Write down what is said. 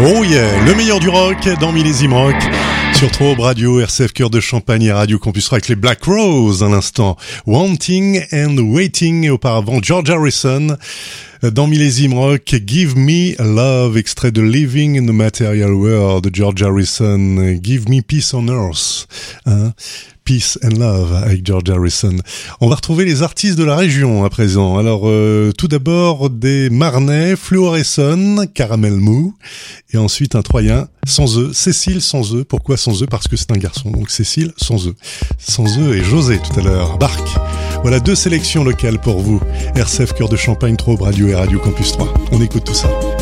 Oh yeah, le meilleur du rock dans Millésime Rock sur Trobe Radio, RCF Cœur de Champagne et Radio Campus Rock avec les Black Rose à l'instant. Wanting and Waiting et auparavant George Harrison dans Millésime Rock. Give Me Love, extrait de Living in the Material World de George Harrison. Give Me Peace on Earth. Peace and Love avec George Harrison. On va retrouver les artistes de la région à présent. Alors tout d'abord des Marnais, Fluorescent, Caramel Mou, et ensuite un Troyen, Sans eux, Cécile Sans eux. Pourquoi Sans eux? Parce que c'est un garçon, donc Cécile Sans eux. Sans eux et José tout à l'heure, Barque. Voilà deux sélections locales pour vous. RCF Cœur de Champagne, Trobe Radio et Radio Campus 3. On écoute tout ça.